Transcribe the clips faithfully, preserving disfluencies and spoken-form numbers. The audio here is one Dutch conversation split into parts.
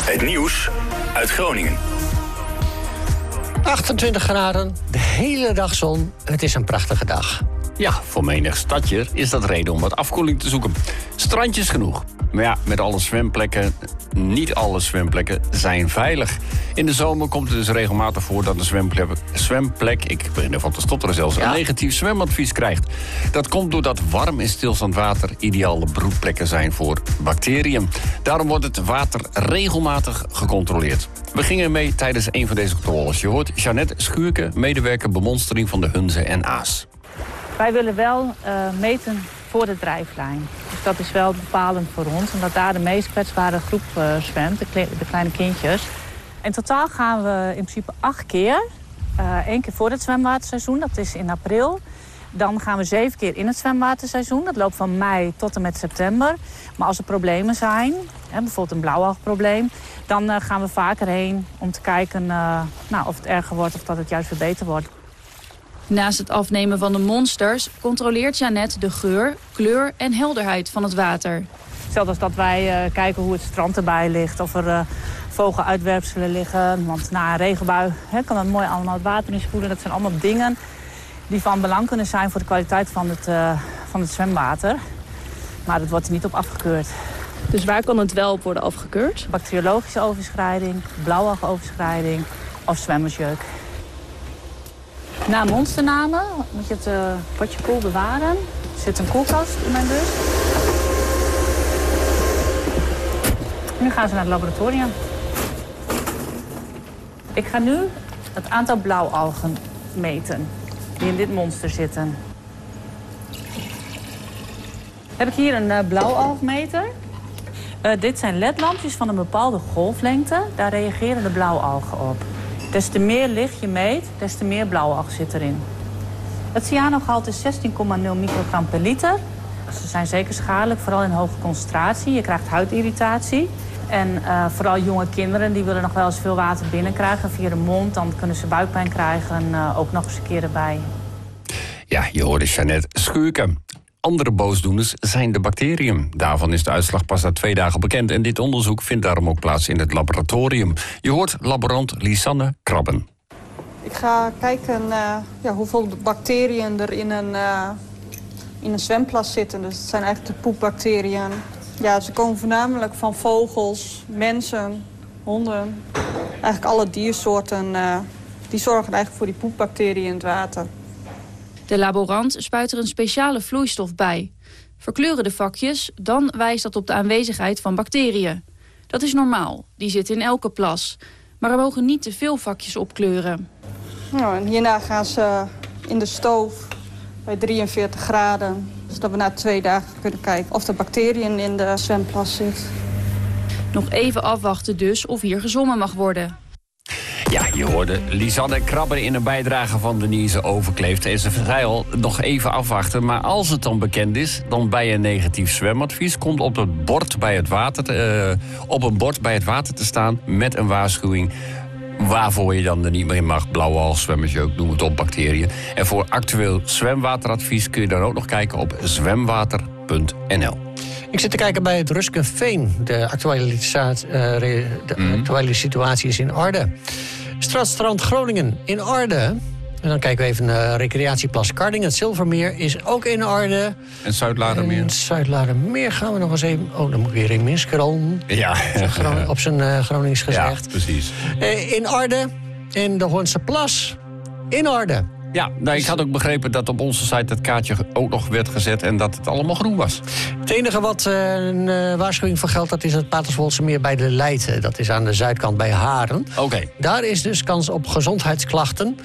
Het nieuws uit Groningen. achtentwintig graden, de hele dag zon. Het is een prachtige dag. Ja, voor menig stadje is dat reden om wat afkoeling te zoeken. Strandjes genoeg. Maar ja, met alle zwemplekken, niet alle zwemplekken zijn veilig. In de zomer komt het dus regelmatig voor dat een zwemplek, zwemplek ik begin ervan te stotteren zelfs, ja. een negatief zwemadvies krijgt. Dat komt doordat warm en stilstaand water ideale broedplekken zijn voor bacteriën. Daarom wordt het water regelmatig gecontroleerd. We gingen mee tijdens een van deze controles. Je hoort Jeannette Schuurke, medewerker bemonstering van de Hunze en Aas. Wij willen wel uh, meten voor de drijflijn. Dus dat is wel bepalend voor ons, omdat daar de meest kwetsbare groep uh, zwemt, de, kle- de kleine kindjes. In totaal gaan we in principe acht keer. Uh, Eén keer voor het zwemwaterseizoen, dat is in april. Dan gaan we zeven keer in het zwemwaterseizoen. Dat loopt van mei tot en met september. Maar als er problemen zijn, hè, bijvoorbeeld een blauwalgprobleem, dan uh, gaan we vaker heen om te kijken uh, nou, of het erger wordt of dat het juist weer beter wordt. Naast het afnemen van de monsters controleert Jeannette de geur, kleur en helderheid van het water. Hetzelfde als dat wij uh, kijken hoe het strand erbij ligt, of er uh, vogeluitwerpselen liggen. Want na een regenbui hè, kan dat mooi allemaal het water inspoelen. Dat zijn allemaal dingen die van belang kunnen zijn voor de kwaliteit van het, uh, van het zwemwater. Maar dat wordt er niet op afgekeurd. Dus waar kan het wel op worden afgekeurd? Bacteriologische overschrijding, blauwalgoverschrijding of zwemmersjeuk. Na monstername moet je het uh, potje koel bewaren. Er zit een koelkast in mijn bus. Nu gaan ze naar het laboratorium. Ik ga nu het aantal blauwalgen meten die in dit monster zitten. Heb ik hier een uh, blauwalgmeter. Uh, dit zijn ledlampjes van een bepaalde golflengte. Daar reageren de blauwalgen op. Des te meer licht je meet, des te meer blauwalg zit erin. Het cyanogehalte is zestien komma nul microgram per liter. Ze zijn zeker schadelijk, vooral in hoge concentratie. Je krijgt huidirritatie. En uh, vooral jonge kinderen die willen nog wel eens veel water binnenkrijgen via de mond. Dan kunnen ze buikpijn krijgen, uh, ook nog eens een keer erbij. Ja, je hoorde Jeannette Schuurke. Andere boosdoeners zijn de bacteriën. Daarvan is de uitslag pas na twee dagen bekend. En dit onderzoek vindt daarom ook plaats in het laboratorium. Je hoort laborant Lisanne Krabben. Ik ga kijken uh, ja, hoeveel bacteriën er in een, uh, in een zwemplas zitten. Dus het zijn eigenlijk de poepbacteriën. Ja, ze komen voornamelijk van vogels, mensen, honden. Eigenlijk alle diersoorten uh, die zorgen eigenlijk voor die poepbacteriën in het water. De laborant spuit er een speciale vloeistof bij. Verkleuren de vakjes, dan wijst dat op de aanwezigheid van bacteriën. Dat is normaal, die zitten in elke plas. Maar er mogen niet te veel vakjes opkleuren. Nou, en hierna gaan ze in de stoof bij drieënveertig graden. Zodat we na twee dagen kunnen kijken of er bacteriën in de zwemplas zitten. Nog even afwachten dus of hier gezwommen mag worden. Ja, je hoorde Lisanne Krabben in een bijdrage van Denise Overkleeft. En ze zei al, nog even afwachten. Maar als het dan bekend is, dan bij een negatief zwemadvies komt op het bord bij het water, uh, op een bord bij het water te staan met een waarschuwing waarvoor je dan er niet meer in mag. Blauwalg, zwemmersjeuk, noem het op, bacteriën. En voor actueel zwemwateradvies kun je dan ook nog kijken op zwemwater punt n l. Ik zit te kijken bij het Ruskenveen. De actuele, uh, de mm. actuele situatie is in orde. Stadstrand Groningen in orde. En dan kijken we even naar recreatieplas Karding. Het Zilvermeer is ook in orde. En Zuid-Laardermeer. En Zuid-Laardermeer gaan we nog eens even... Oh, dan moet ik weer in Minskeron. Ja. Op zijn uh, Gronings gezegd. Ja, precies. Uh, in orde. En de Hoornse Plas in orde. Ja, nou, ik had ook begrepen dat op onze site het kaartje ook nog werd gezet en dat het allemaal groen was. Het enige wat uh, een uh, waarschuwing voor geldt, dat is het Paterswoldse Meer bij de Leiden. Dat is aan de zuidkant bij Haren. Oké. Okay. Daar is dus kans op gezondheidsklachten.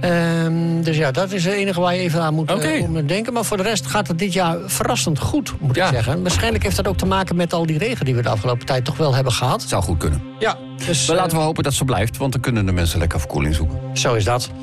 Um, dus ja, dat is het enige waar je even aan moet okay. uh, denken. Maar voor de rest gaat het dit jaar verrassend goed, moet ja. ik zeggen. Waarschijnlijk heeft dat ook te maken met al die regen die we de afgelopen tijd toch wel hebben gehad. Zou goed kunnen. Ja. Dus, maar uh, laten we hopen dat zo blijft, want dan kunnen de mensen lekker verkoeling zoeken. Zo is dat.